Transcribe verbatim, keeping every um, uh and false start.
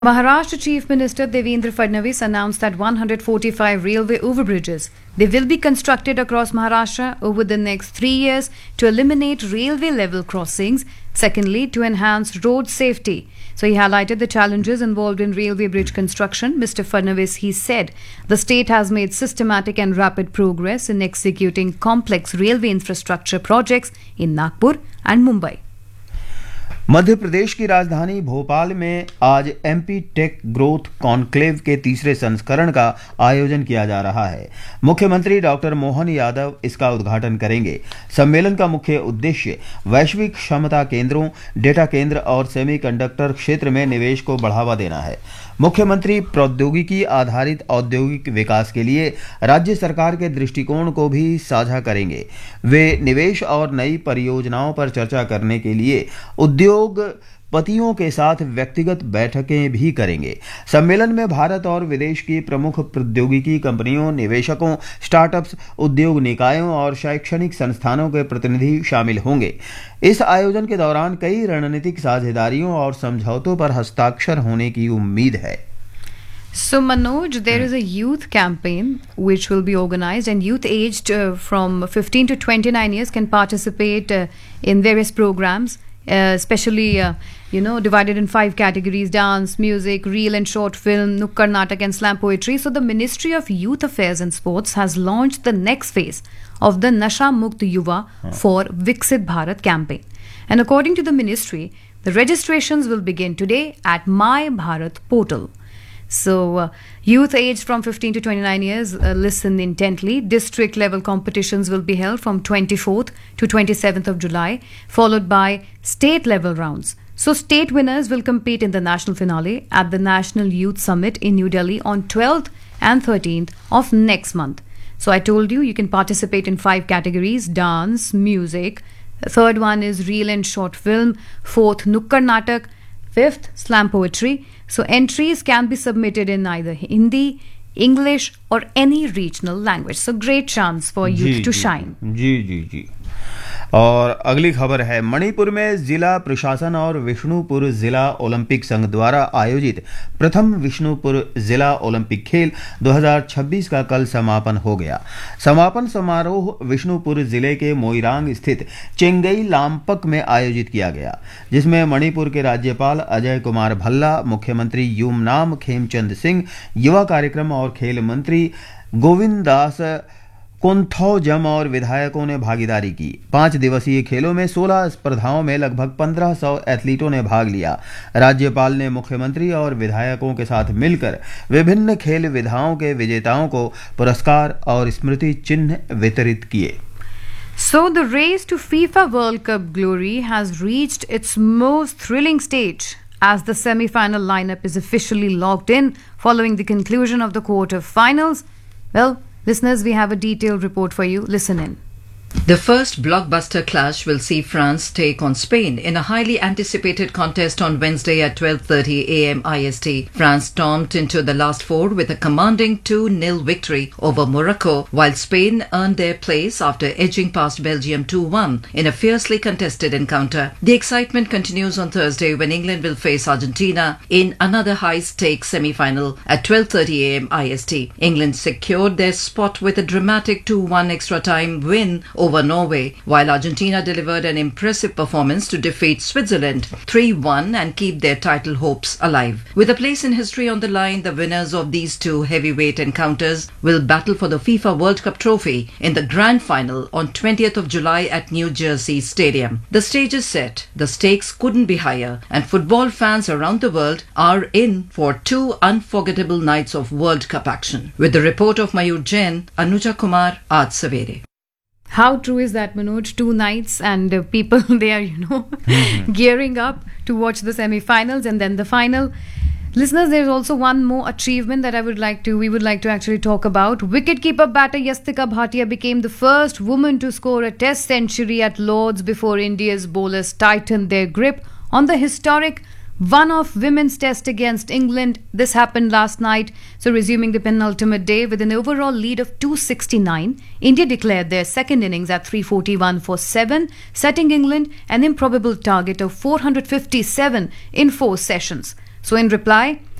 Maharashtra Chief Minister Devendra Fadnavis announced that one hundred forty-five railway overbridges they will be constructed across Maharashtra over the next three years to eliminate railway level crossings. Secondly, to enhance road safety. So he highlighted the challenges involved in railway bridge construction. Mister Fadnavis, he said, the state has made systematic and rapid progress in executing complex railway infrastructure projects in Nagpur and Mumbai. Madhya Pradesh की राजधानी भोपाल में आज MP take growth conclave के तीसरे संस्करण का आयोजन किया जा रहा है। मुख्यमंत्री डॉक्टर मोहन यादव इसका उद्घाटन करेंगे। सम्मेलन का मुख्य उद्देश्य वैश्विक क्षमता केंद्रों, डेटा केंद्र और सेमीकंडक्टर क्षेत्र में निवेश को बढ़ावा देना है। मुख्यमंत्री प्रौद्योगिकी आधारित औद्योगिक विकास के लिए राज्य सरकार के दृष्टिकोण को भी साझा करेंगे। वे निवेश और नई परियोजनाओं पर चर्चा करने के लिए उद्योगपतियों के साथ व्यक्तिगत बैठकें भी करेंगे। सम्मेलन में भारत और विदेश की प्रमुख प्रौद्योगिकी कंपनियों, निवेशकों, स्टार्टअप्स, उद्योग निकायों और शैक्षणिक संस्थानों के प्रतिनिधि शामिल होंगे। इस आयोजन के दौरान कई रणनीतिक साझेदारियों और समझौतों पर हस्ताक्षर होने की उम्मीद है। So Manoj, there is a youth campaign which will be organized, and youth aged uh, from fifteen to twenty-nine years can participate uh, in various programs, uh, especially uh, you know divided in five categories: dance, music, reel and short film, nukkad natak and slam poetry. So the Ministry of Youth Affairs and Sports has launched the next phase of the Nasha Mukt Yuva for Viksit Bharat campaign. And according to the ministry, the registrations will begin today at My Bharat portal. So, uh, youth aged from fifteen to twenty-nine years, uh, listen intently. District level competitions will be held from twenty-fourth to twenty-seventh of July, followed by state level rounds. So, state winners will compete in the national finale at the National Youth Summit in New Delhi on twelfth and thirteenth of next month. So, I told you, you can participate in five categories: dance, music. The third one is reel and short film. Fourth, nukkad natak. Fifth, slam poetry. So entries can be submitted in either Hindi, English or any regional language. So great chance for youth to shine. जी जी जी और अगली खबर है, मणिपुर में जिला प्रशासन और विष्णुपुर जिला Olympic संघ द्वारा आयोजित प्रथम विष्णुपुर जिला ओलंपिक खेल दो हज़ार छब्बीस का कल समापन हो गया। समापन समारोह विष्णुपुर जिले के मोइरांग स्थित चेंगई लामपक में आयोजित किया गया, जिसमें मणिपुर के राज्यपाल अजय कुमार भल्ला, मुख्यमंत्री युमनाम खेमचंद सिंह, युवा कार्यक्रम और खेल मंत्री गोविंद दास कोंथौजम और विधायकों ने भागीदारी की। पांच दिवसीय खेलों में सोलह स्पर्धाओं में लगभग पंद्रह सौ एथलीटों ने भाग लिया। राज्यपाल ने मुख्यमंत्री और विधायकों के साथ मिलकर विभिन्न खेल विधाओं के विजेताओं को पुरस्कार और स्मृति चिन्ह वितरित किए। So the race to FIFA World Cup glory has reached its most thrilling stage as the semi-final lineup is officially locked in following the conclusion of the quarter-finals. Well, listeners, we have a detailed report for you. Listen in. The first blockbuster clash will see France take on Spain in a highly anticipated contest on Wednesday at twelve thirty a m I S T. France stormed into the last four with a commanding two nil victory over Morocco, while Spain earned their place after edging past Belgium two one in a fiercely contested encounter. The excitement continues on Thursday when England will face Argentina in another high-stakes semi-final at twelve thirty a m I S T. England secured their spot with a dramatic two one extra-time win over Norway, while Argentina delivered an impressive performance to defeat Switzerland three one and keep their title hopes alive. With a place in history on the line, the winners of these two heavyweight encounters will battle for the FIFA World Cup trophy in the grand final on twentieth of July at New Jersey Stadium. The stage is set, the stakes couldn't be higher, and football fans around the world are in for two unforgettable nights of World Cup action. With the report of Mayur Jain, Anuja Kumar, Aaj Savere. How true is that, Manoj? Two nights and uh, people, they are, you know, gearing up to watch the semi-finals and then the final. Listeners, there's also one more achievement that I would like to, we would like to actually talk about. Wicketkeeper batter Yastika Bhatia became the first woman to score a test century at Lord's before India's bowlers tightened their grip on the historic one-off women's test against England. This happened last night. So resuming the penultimate day with an overall lead of two sixty-nine, India declared their second innings at three forty-one for seven, setting England an improbable target of four hundred fifty-seven in four sessions. So, in reply,